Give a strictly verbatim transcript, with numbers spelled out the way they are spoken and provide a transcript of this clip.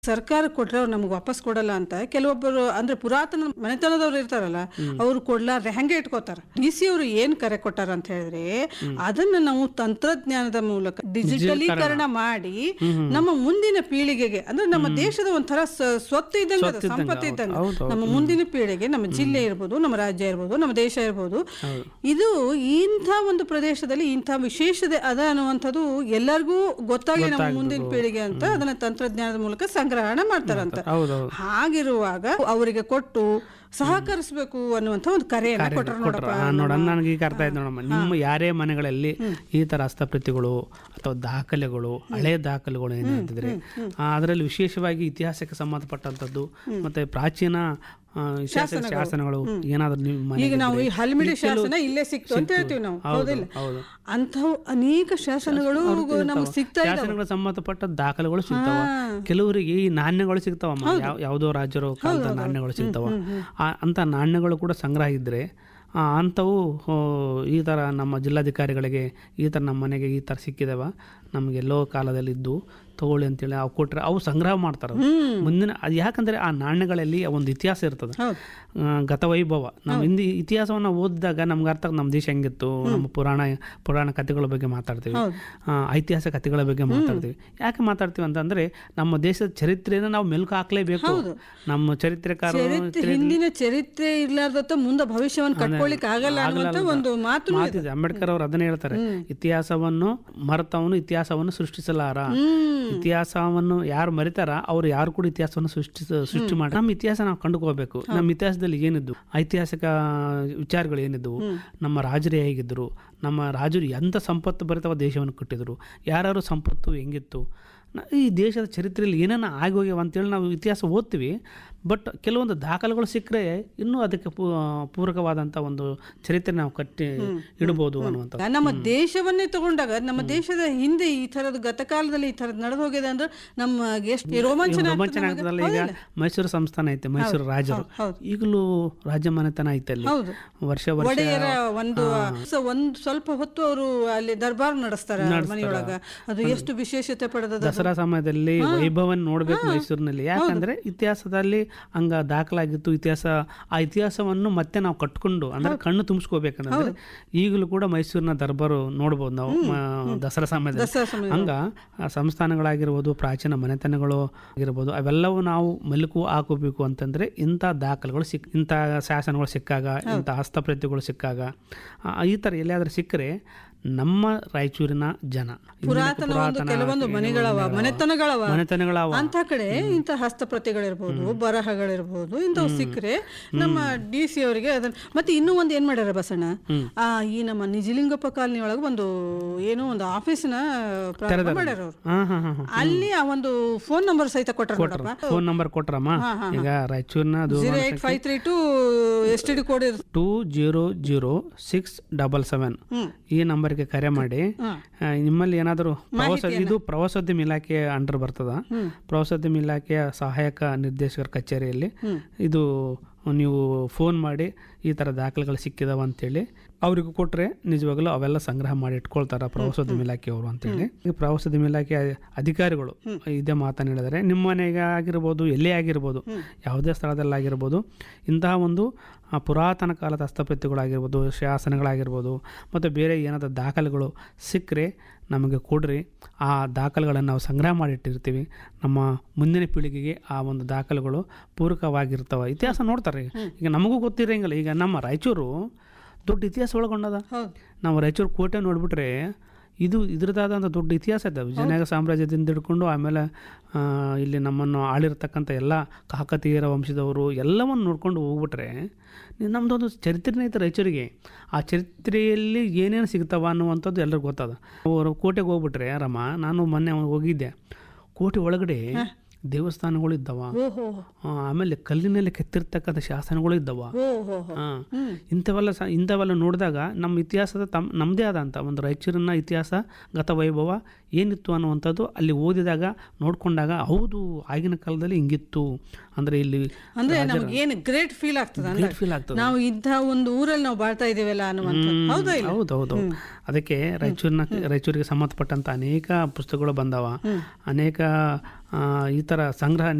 ಸರ್ಕಾರ ಕೊಟ್ರೆ ಅವ್ರು ನಮ್ಗೆ ವಾಪಸ್ ಕೊಡಲ್ಲ ಅಂತ ಕೆಲವೊಬ್ಬರು ಅಂದ್ರೆ ಪುರಾತನ ಮನೆತನದವ್ರು ಇರ್ತಾರಲ್ಲ ಅವ್ರು ಕೊಡ್ಲಾರ್ದೆ ಹಂಗೆ ಇಟ್ಕೋತಾರ. ಡಿ ಸಿ ಅವರು ಏನ್ ಕರೆ ಕೊಟ್ಟಾರ ಅಂತ ಹೇಳಿದ್ರೆ ಅದನ್ನ ನಾವು ತಂತ್ರಜ್ಞಾನದ ಮೂಲಕ ಡಿಜಿಟಲೀಕರಣ ಮಾಡಿ ನಮ್ಮ ಮುಂದಿನ ಪೀಳಿಗೆಗೆ ಅಂದ್ರೆ ನಮ್ಮ ದೇಶದ ಒಂಥರ ಸ್ವತ್ತು ಇದ್ದಂಗೆ ಸಂಪತ್ತು ಇದ್ದಂಗೆ ನಮ್ಮ ಮುಂದಿನ ಪೀಳಿಗೆ ನಮ್ಮ ಜಿಲ್ಲೆ ಇರ್ಬೋದು, ನಮ್ಮ ರಾಜ್ಯ ಇರ್ಬೋದು, ನಮ್ಮ ದೇಶ ಇರ್ಬೋದು, ಇದು ಇಂಥ ಒಂದು ಪ್ರದೇಶದಲ್ಲಿ ಇಂಥ ವಿಶೇಷತೆ ಅದ ಅನ್ನುವಂಥದ್ದು ಎಲ್ಲರಿಗೂ ಗೊತ್ತಾಗಿ ನಮ್ಮ ಮುಂದಿನ ಪೀಳಿಗೆ ಅಂತ ಅದನ್ನ ತಂತ್ರಜ್ಞಾನದ ಮೂಲಕ ಸಂಗ್ರಹಣ ಮಾಡ್ತಾರಂತ. ಹಾಗಿರುವಾಗ ಅವರಿಗೆ ಕೊಟ್ಟು ಸಹಕರಿಸಬೇಕು ಅನ್ನುವಂಥ ಒಂದು ಕರೆಯನ್ನ ಕೊಟ್ಟರು. ನೋಡಪ್ಪ ನೋಡ ನನಗೆ ಈಗ ಅರ್ಥ ಆಯ್ತು ನೋಡಮ್ಮ, ನಿಮ್ಮ ಯಾರೇ ಮನೆಗಳಲ್ಲಿ ಈ ತರ ಹಸ್ತಪ್ರತಿಗಳು ಅಥವಾ ದಾಖಲೆಗಳು, ಹಳೆ ದಾಖಲೆಗಳು ಏನಿದ್ರೆ ಅದರಲ್ಲಿ ವಿಶೇಷವಾಗಿ ಇತಿಹಾಸಕ್ಕೆ ಸಂಬಂಧಪಟ್ಟಂಥದ್ದು ಮತ್ತೆ ಪ್ರಾಚೀನ ಶಾಸನಗಳು ಏನಾದ್ರು ಈಗ ನಾವು ಈ ಹಲ್ಮಿಡಿ ಶಾಸನ ಇಲ್ಲೇ ಸಿಕ್ತು ಅಂತ ಹೇಳ್ತೀವಿ ನಾವು, ಹೌದಿಲ್ಲ? ಅಂಥವು ಅನೇಕ ಶಾಸನಗಳು ನಮ್ಗೆ ಸಿಗ್ತಾ ಶಾಸನಗಳ ಸಂಬಂಧಪಟ್ಟ ದಾಖಲೆಗಳು ಸಿಗ್ತಾವ. ಕೆಲವರಿಗೆ ಈ ನಾಣ್ಯಗಳು ಸಿಗ್ತಾವಮ್ಮ, ಯಾವುದೋ ರಾಜರು ಕಾಲದ ನಾಣ್ಯಗಳು ಸಿಗ್ತಾವ. ಅಂತ ನಾಣ್ಯಗಳು ಕೂಡ ಸಂಗ್ರಹ ಇದ್ರೆ ಅಂಥವು ಈ ಥರ ನಮ್ಮ ಜಿಲ್ಲಾಧಿಕಾರಿಗಳಿಗೆ ಈ ಥರ ನಮ್ಮ ಮನೆಗೆ ಈ ಥರ ಸಿಕ್ಕಿದವ, ನಮಗೆಲ್ಲೋ ಕಾಲದಲ್ಲಿದ್ದು ತಗೊಳ್ಳಿ ಅಂತೇಳಿ ಅವು ಕೊಟ್ಟರೆ ಅವು ಸಂಗ್ರಹ ಮಾಡ್ತಾರೆ ಮುಂದಿನ. ಅದು ಯಾಕಂದರೆ ಆ ನಾಣ್ಯಗಳಲ್ಲಿ ಒಂದು ಇತಿಹಾಸ ಇರ್ತದೆ, ಗತವೈಭವ. ನಮ್ಮ ಹಿಂದಿ ಇತಿಹಾಸವನ್ನು ಓದಿದಾಗ ನಮ್ಗೆ ಅರ್ಥ ನಮ್ಮ ದೇಶ ಹೆಂಗಿತ್ತು, ನಮ್ಮ ಪುರಾಣ ಪುರಾಣ ಕಥೆಗಳ ಬಗ್ಗೆ ಮಾತಾಡ್ತೀವಿ, ಐತಿಹಾಸಿಕ ಕಥೆಗಳ ಬಗ್ಗೆ ಮಾತಾಡ್ತೀವಿ. ಯಾಕೆ ಮಾತಾಡ್ತೀವಿ ಅಂತಂದರೆ ನಮ್ಮ ದೇಶದ ಚರಿತ್ರೆಯನ್ನು ನಾವು ಮೆಲುಕು ಹಾಕಲೇಬೇಕು. ನಮ್ಮ ಚರಿತ್ರೆಕಾರ ಹಿಂದಿನ ಚರಿತ್ರೆ ಇರ್ಲಾರ್ದ ಮುಂದೆ ಭವಿಷ್ಯವನ್ನು ಕಟ್ಕೊಳ್ಳಿಕ್ಕೆ ಆಗಲ್ಲ ಅನ್ನುವಂತ ಒಂದು ಮಾತು ಮಾತಿದೆ. ಅಂಬೇಡ್ಕರ್ ಅವರು ಅದನ್ನೇ ಹೇಳ್ತಾರೆ, ಇತಿಹಾಸವನ್ನು ಮರೆತವನು ಇತಿಹಾಸವನ್ನು ಸೃಷ್ಟಿಸಲಾರ. ಇತಿಹಾಸವನ್ನು ಯಾರು ಮರಿತಾರ ಅವ್ರು ಯಾರು ಕೂಡ ಇತಿಹಾಸವನ್ನು ಸೃಷ್ಟಿ ಸೃಷ್ಟಿ ಮಾಡಿ ನಮ್ಮ ಇತಿಹಾಸ ನಾವು ಕಂಡುಕೋಬೇಕು. ನಮ್ಮ ಇತಿಹಾಸದಲ್ಲಿ ಏನಿದ್ದು ಐತಿಹಾಸಿಕ ವಿಚಾರಗಳು ಏನಿದ್ದವು, ನಮ್ಮ ರಾಜರು ಹೇಗಿದ್ದರು, ನಮ್ಮ ರಾಜರು ಎಂಥ ಸಂಪತ್ತು ಭರಿತವ ದೇಶವನ್ನು ಕಟ್ಟಿದ್ರು, ಯಾರು ಸಂಪತ್ತು ಹೆಂಗಿತ್ತು, ಈ ದೇಶದ ಚರಿತ್ರೆಯಲ್ಲಿ ಏನೇನು ಆಗೋಗ್ಯವ ಅಂತೇಳಿ ನಾವು ಇತಿಹಾಸ ಓದ್ತೀವಿ. ಬಟ್ ಕೆಲವೊಂದು ದಾಖಲೆಗಳು ಸಿಕ್ಕರೆ ಇನ್ನೂ ಅದಕ್ಕೆ ಪೂರಕವಾದಂಥ ಒಂದು ಚರಿತ್ರೆ ನಾವು ಕಟ್ಟಿ ಇಡಬಹುದು ಅನ್ನುವಂಥ. ನಮ್ಮ ದೇಶವನ್ನೇ ತಗೊಂಡಾಗ ನಮ್ಮ ದೇಶದ ಹಿಂದೆ ಈ ಥರದ ಗತಕಾಲದಲ್ಲಿ ಈ ಥರದ್ದು ನಡೆದು ಹೋಗಿದೆ ಅಂದ್ರೆ ನಮ್ಗೆ ಎಷ್ಟು ರೋಮಾಂಚನ ರೋಮಾಂಚನ ಆಗ್ತದಲ್ಲ. ಈಗ ಮೈಸೂರು ಸಂಸ್ಥಾನ ಐತೆ, ಮೈಸೂರು ರಾಜರು ಈಗಲೂ ರಾಜ್ಯ ಮನೆತನ ಐತೆ ಅಲ್ಲಿ. ವರ್ಷ ವರ್ಷ ಒಂದು ಒಂದು ಸ್ವಲ್ಪ ಹೊತ್ತು ಅವರು ಅಲ್ಲಿ ದರ್ಬಾರ್ ನಡೆಸ್ತಾರೆ ಮನೆಯೊಳಗ. ಅದು ಎಷ್ಟು ವಿಶೇಷತೆ ಪಡೆದ ದಸರಾ ಸಮಯದಲ್ಲಿ ವೈಭವನ್ ನೋಡ್ಬೇಕು ಮೈಸೂರಿನಲ್ಲಿ. ಯಾಕಂದ್ರೆ ಇತಿಹಾಸದಲ್ಲಿ ಹಂಗ ದಾಖಲಾಗಿತ್ತು ಇತಿಹಾಸ. ಆ ಇತಿಹಾಸವನ್ನು ಮತ್ತೆ ನಾವು ಕಟ್ಕೊಂಡು ಅಂದ್ರೆ ಕಣ್ಣು ತುಂಬಿಸ್ಕೋಬೇಕಂದ್ರೆ ಈಗಲೂ ಕೂಡ ಮೈಸೂರಿನ ದರ್ಬಾರು ನೋಡ್ಬೋದು ನಾವು ದಸರಾ ಸಮಯದಲ್ಲಿ. ಹಂಗ ಸಂಸ್ಥಾನಗಳಾಗಿರ್ಬೋದು, ಪ್ರಾಚೀನ ಮನೆತನಗಳು ಆಗಿರ್ಬೋದು, ಅವೆಲ್ಲವೂ ನಾವು ಮೆಲುಕು ಹಾಕೋಬೇಕು ಅಂತಂದ್ರೆ ಇಂಥ ದಾಖಲೆಗಳು ಸಿಕ್ ಇಂಥ ಶಾಸನಗಳು ಸಿಕ್ಕಾಗ, ಇಂಥ ಹಸ್ತಪ್ರತಿಗಳು ಸಿಕ್ಕಾಗ, ಈ ಥರ ಎಲ್ಲಿಯಾದ್ರೂ ಸಿಕ್ಕರೆ ನಮ್ಮ ರಾಯಚೂರಿನ ಜನ ಪುರಾತನ ಕೆಲವೊಂದು ಮನೆಗಳವ ಮನೆತನಗಳವ ಮನೆತನಗಳವ ಅಂತ ಕಡೆ ಇಂಥ ಹಸ್ತಪ್ರತಿಗಳಿರ್ಬೋದು, ಬರಹಗಳಿರ್ಬೋದು, ಇಂಥವು ಸಿಕ್ಕರೆ ನಮ್ಮ ಡಿ ಸಿ ಅವರಿಗೆ ಅದನ್ನ. ಮತ್ತೆ ಇನ್ನೂ ಒಂದು ಏನ್ ಮಾಡ್ಯಾರ ಬಸಣ್ಣ, ಆ ಈ ನಮ್ಮ ನಿಜಲಿಂಗಪ್ಪ ಕಾಲನಿ ಒಳಗೆ ಒಂದು ಏನೋ ಒಂದು ಆಫೀಸ್ನ ಪ್ರಾರಂಭ ಮಾಡ್ಯಾರ ಅವರು. ಅಲ್ಲಿ ಆ ಒಂದು ಫೋನ್ ನಂಬರ್ ಸಹಿತ ಕೊಟ್ಟಾರ. Phone number Kotramma. ಈಗ ರಾಯಚೂರಿನ zero eight five three to S T the code two zero zero six double seven ಈ ನಂಬರ್ಗೆ ಕರೆ ಮಾಡಿ ನಿಮ್ಮಲ್ಲಿ ಏನಾದರೂ ಪ್ರವಾಸ ಇದು ಪ್ರವಾಸೋದ್ಯಮ ಇಲಾಖೆ ಅಂಡರ್ ಬರ್ತದ. ಪ್ರವಾಸೋದ್ಯಮ ಇಲಾಖೆಯ ಸಹಾಯಕ ನಿರ್ದೇಶಕರ ಕಚೇರಿಯಲ್ಲಿ ಇದು ನೀವು ಫೋನ್ ಮಾಡಿ ಈ ಥರ ದಾಖಲೆಗಳು ಸಿಕ್ಕಿದಾವ ಅಂತೇಳಿ ಅವ್ರಿಗೂ ಕೊಟ್ಟರೆ ನಿಜವಾಗಲೂ ಅವೆಲ್ಲ ಸಂಗ್ರಹ ಮಾಡಿ ಇಟ್ಕೊಳ್ತಾರೆ ಪ್ರವಾಸೋದ್ಯಮ ಇಲಾಖೆಯವರು ಅಂತೇಳಿ. ಈ ಪ್ರವಾಸೋದ್ಯಮ ಇಲಾಖೆ ಅಧಿಕಾರಿಗಳು ಇದೇ ಮಾತನ್ನು ಹೇಳಿದರೆ, ನಿಮ್ಮ ಮನೆಗೆ ಆಗಿರ್ಬೋದು, ಎಲ್ಲೇ ಆಗಿರ್ಬೋದು, ಯಾವುದೇ ಸ್ಥಳದಲ್ಲಾಗಿರ್ಬೋದು, ಇಂತಹ ಒಂದು ಪುರಾತನ ಕಾಲದ ಹಸ್ತಪ್ರತಿಗಳಾಗಿರ್ಬೋದು, ಶಾಸನಗಳಾಗಿರ್ಬೋದು, ಮತ್ತು ಬೇರೆ ಏನಾದರೂ ದಾಖಲೆಗಳು ಸಿಕ್ಕರೆ ನಮಗೆ ಕೊಡ್ರಿ. ಆ ದಾಖಲೆಗಳನ್ನು ನಾವು ಸಂಗ್ರಹ ಮಾಡಿಟ್ಟಿರ್ತೀವಿ. ನಮ್ಮ ಮುಂದಿನ ಪೀಳಿಗೆಗೆ ಆ ಒಂದು ದಾಖಲೆಗಳು ಪೂರಕವಾಗಿರ್ತವೆ. ಇತಿಹಾಸ ನೋಡ್ತಾರೆ. ಈಗ ನಮಗೂ ಗೊತ್ತಿರಂಗಿಲ್ಲ. ಈಗ ನಮ್ಮ ರಾಯಚೂರು ದೊಡ್ಡ ಇತಿಹಾಸ ಒಳಗೊಂಡದ. ನಾವು ರಾಯಚೂರು ಕೋಟೆ ನೋಡಿಬಿಟ್ರೆ ಇದು ಇದ್ರದಾದಂಥ ದೊಡ್ಡ ಇತಿಹಾಸ ಇದೆ. ವಿಜಯನಗರ ಸಾಮ್ರಾಜ್ಯದಿಂದ ಹಿಡ್ಕೊಂಡು ಆಮೇಲೆ ಇಲ್ಲಿ ನಮ್ಮನ್ನು ಆಳಿರ್ತಕ್ಕಂಥ ಎಲ್ಲ ಕಾಕತೀಯರ ವಂಶದವರು ಎಲ್ಲವನ್ನು ನೋಡ್ಕೊಂಡು ಹೋಗ್ಬಿಟ್ರೆ ನಮ್ಮದೊಂದು ಚರಿತ್ರೆನೇ ಐತೆ ರಾಯಚೂರಿಗೆ. ಆ ಚರಿತ್ರೆಯಲ್ಲಿ ಏನೇನು ಸಿಗ್ತಾವ ಅನ್ನುವಂಥದ್ದು ಎಲ್ಲರಿಗೂ ಗೊತ್ತದ. ಅವರು ಕೋಟೆಗೆ ಹೋಗ್ಬಿಟ್ರೆ ಆರಾಮ. ನಾನು ಮೊನ್ನೆ ಹೋಗಿದ್ದೆ, ಕೋಟೆ ಒಳಗಡೆ ದೇವಸ್ಥಾನಗಳು ಇದ್ದಾವ, ಆಮೇಲೆ ಕಲ್ಲಿನಲ್ಲಿ ಕೆತ್ತಿರ್ತಕ್ಕಂಥ ಶಾಸನಗಳು ಇದ್ದಾವ. ಇಂಥವೆಲ್ಲ ಇಂಥವೆಲ್ಲ ನೋಡಿದಾಗ ನಮ್ಮ ಇತಿಹಾಸದ ತಮ್ ನಮ್ಮದೇ ಆದಂಥ ಒಂದು ರಾಯಚೂರಿನ ಇತಿಹಾಸ ಗತವೈಭವ ಏನಿತ್ತು ಅನ್ನುವಂಥದ್ದು ಅಲ್ಲಿ ಓದಿದಾಗ ನೋಡ್ಕೊಂಡಾಗ ಹೌದು ಆಗಿನ ಕಾಲದಲ್ಲಿ ಹಿಂಗಿತ್ತು ಅಂದ್ರೆ ಇಲ್ಲಿ ಅಂದ್ರೆ ನಮ್ಗೆ ಏನು ಗ್ರೇಟ್ ಫೀಲ್ ಆಗ್ತದೆ. ಗ್ರೇಟ್ ಫೀಲ್ ಆಗ್ತದೆ. ನಾವು ಇಂಥ ಒಂದು ಊರಲ್ಲಿ ನಾವು ಬಾಳ್ತಾ ಇದ್ದೀವಲ್ಲ ಅನ್ನುವಂಥದ್ದು. ಹೌದು ಹೌದು ಅದಕ್ಕೆ ರಾಯಚೂರಿನ ರಾಯಚೂರಿಗೆ ಸಂಬಂಧಪಟ್ಟಂತ ಅನೇಕ ಪುಸ್ತಕಗಳು ಬಂದವ, ಅನೇಕ ಈ ತರ ಸಂಗ್ರಹ